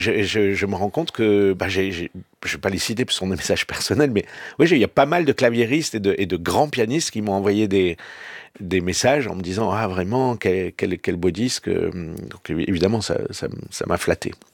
je me rends compte que, je vais pas les citer parce que ce sont des messages personnels, mais oui, il y a pas mal de claviéristes et de grands pianistes qui m'ont envoyé des messages en me disant, ah vraiment, quel beau disque. Donc évidemment, ça m'a flatté.